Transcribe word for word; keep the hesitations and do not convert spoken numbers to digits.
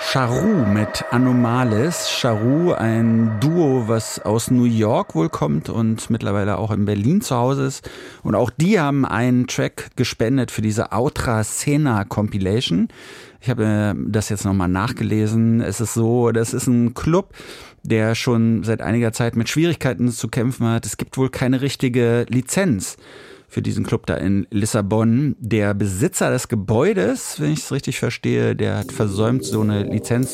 Charou mit Anomales. Charou, ein Duo, was aus New York wohl kommt und mittlerweile auch in Berlin zu Hause ist. Und auch die haben einen Track gespendet für diese Outra Scena Compilation. Ich habe das jetzt nochmal nachgelesen. Es ist so, das ist ein Club, der schon seit einiger Zeit mit Schwierigkeiten zu kämpfen hat. Es gibt wohl keine richtige Lizenz für diesen Club da in Lissabon. Der Besitzer des Gebäudes, wenn ich es richtig verstehe, der hat versäumt, so eine Lizenz